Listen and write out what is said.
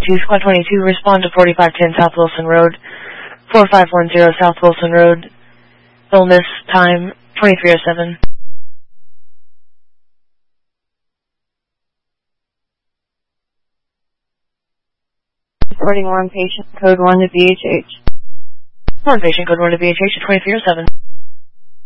to Squad 22, respond to 4510 South Wilson Road, 4510 South Wilson Road, illness, time 2307. Reporting 1 patient, code 1 to BHH. 1 patient, code 1 to BHH at 2307.